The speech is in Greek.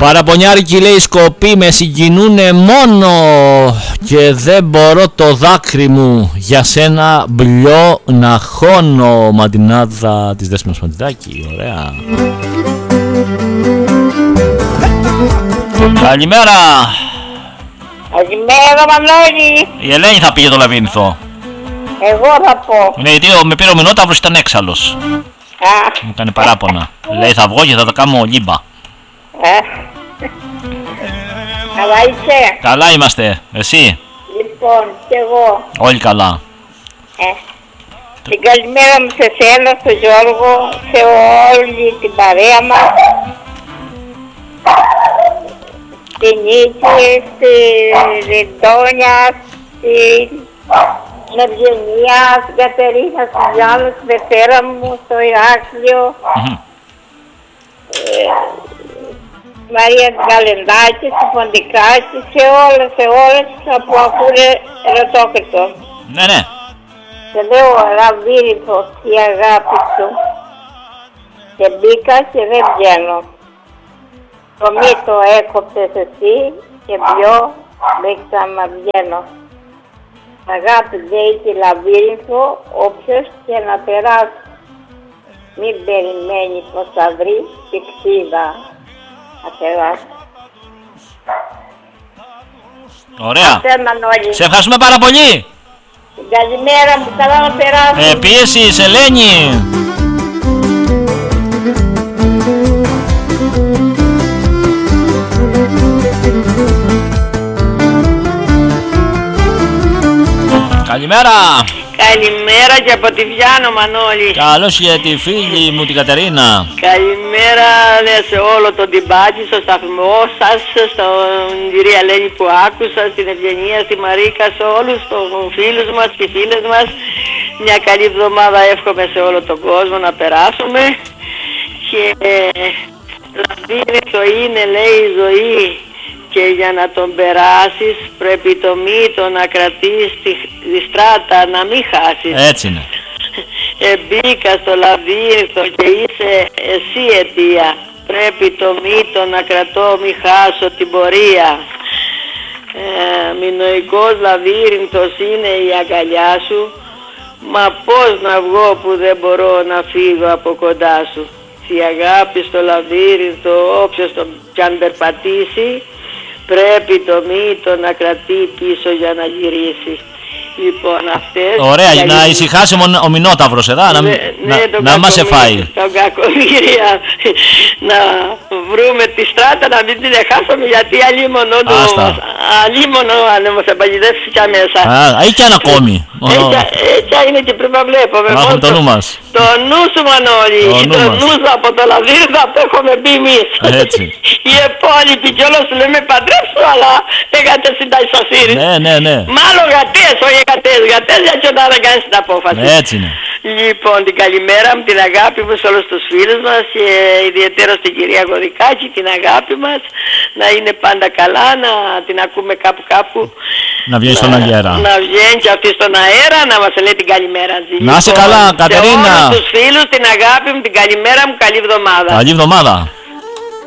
Παραπονιάρικοι λέει σκοποί με συγκινούνε μόνο και δεν μπορώ το δάκρυ μου για σένα μπλιό να χώνω. Μαντινάδα της Δέσποινας Μαντιδάκη, ωραία. Καλημέρα. Καλημέρα Μανώλη. Η Ελένη θα πήγε το Λαβύρινθο. Εγώ θα πω. Ναι, γιατί με πήρε ο Μινόταυρος, ήταν έξαλλος. Μου κάνει παράπονα. Λέει θα βγω και θα το κάνω λίμπα. Καλά είσαι? Καλά είμαστε. Εσύ? Λοιπόν, κι εγώ. Όλοι καλά. Την καλημέρα μου σε σένα, στον Γιώργο, σε όλη την παρέα μας. Στην Νίκη, στην Λιντόνια, στην Ευγενία, στην Κατερίνα, στην Γιάννα, στην Δευτέρα μου, στο Ηράκλειο. Μαρία Καλεντάκη, στη Φοντικάκη, σε όλες που ακούνε Ερωτόκριτο. Ναι, ναι. Και λέω Λαβύρινθο, η αγάπη σου. Και μπήκα και δεν βγαίνω. Το μύτο έκοψες εσύ και πιο δεν ξαναβγαίνω. Αγάπη λέει τη Λαβύρινθο, όποιος και να περάσει. Μην περιμένει πως θα βρει και ξύδα. Ωραία. Σε ευχαριστούμε πάρα πολύ. Καλημέρα μου, καλά να περάσουμε. Επίσης, Ελένη. Καλημέρα. Καλημέρα και από τη Βιάνο, Μανώλη. Καλώς για τη φίλη μου την Κατερίνα. Καλημέρα σε όλο τον τυμπάκι, στο σταθμό σας, στην κυρία Ελένη που άκουσα, στην Ευγενία, στη Μαρίκα, σε όλους τους φίλους μας και φίλες μας. Μια καλή εβδομάδα εύχομαι σε όλο τον κόσμο να περάσουμε. Και Λαβύρινθο είναι, λέει, η ζωή. Και για να τον περάσεις πρέπει το μύτο να κρατείς τη στράτα, να μην χάσεις. Έτσι είναι. Μπήκα στο Λαβύρινθο και είσαι εσύ αιτία. Πρέπει το μύτο να κρατώ, μη χάσω την πορεία. Μινοϊκός Λαβύρινθος είναι η αγκαλιά σου. Μα πώς να βγω που δεν μπορώ να φύγω από κοντά σου. Η αγάπη στο Λαβύρινθο, όποιος τον κι αν περπατήσει, πρέπει το μύτο να κρατεί πίσω για να γυρίσει. Λοιπόν, αυτές... Ωραία, να ησυχάσει ο Μινόταυρος εδώ, να μας σε φάει. Τον κακομοίρια, να βρούμε τη στράτα, να μην την χάσουμε, γιατί αλλήμωνο αν μας απαγιδεύσει κι μέσα. Ή κι αν ακόμη. Έτσι είναι και πρέπει να βλέπουμε. Να έχουμε το νου μας. Το νου σου, Μανώλη, το νου σου από το Λαβύρινθο που έχουμε μπει εμείς. Έτσι. Οι υπόλοιποι κιόλας του λέμε παντρέψου, αλλά έγατε συνταϊσοσύρης. Ναι. Μάλλον γατές, όχι γατές για και να κάνεις την απόφαση. Έτσι είναι. Λοιπόν, την καλημέρα μου, την αγάπη μου σε όλους τους φίλους μας και ιδιαίτερα στην κυρία Γοδικάκη, την αγάπη μας, να είναι πάντα καλά, να την ακούμε κάπου. Να βγαίνει στον αέρα. Να βγαίνει και αυτή στον αέρα, να μας λέει την καλημέρα. Να είσαι καλά, Κατερίνα. Σε όλους τους φίλους, την αγάπη μου, την καλημέρα μου, καλή εβδομάδα. Καλή εβδομάδα.